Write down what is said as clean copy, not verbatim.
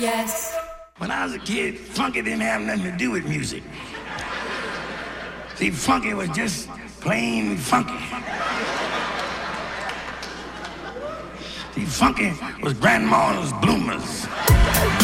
Yes. When I was a kid, funky didn't have nothing to do with music. See, funky was just plain funky. See, funky was grandma's bloomers.